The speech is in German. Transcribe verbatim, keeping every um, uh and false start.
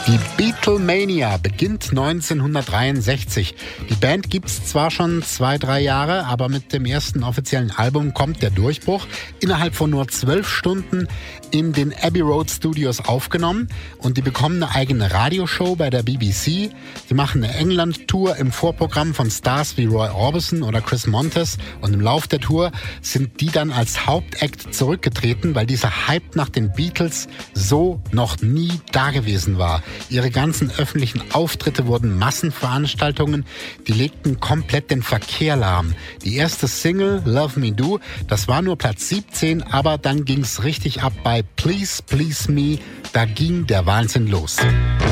Die Beatlemania beginnt neunzehnhundertdreiundsechzig. Die Band gibt's zwar schon zwei, drei Jahre, aber mit dem ersten offiziellen Album kommt der Durchbruch. Innerhalb von nur zwölf Stunden in den Abbey Road Studios aufgenommen und die bekommen eine eigene Radioshow bei der B B C. Die machen eine England-Tour im Vorprogramm von Stars wie Roy Orbison oder Chris Montes und im Lauf der Tour sind die dann als Hauptact zurückgetreten, weil dieser Hype nach den Beatles so noch nie da gewesen war. Ihre ganzen öffentlichen Auftritte wurden Massenveranstaltungen, die legten komplett den Verkehr lahm. Die erste Single, Love Me Do, das war nur Platz siebzehn, aber dann ging's richtig ab bei Please Please Me, da ging der Wahnsinn los.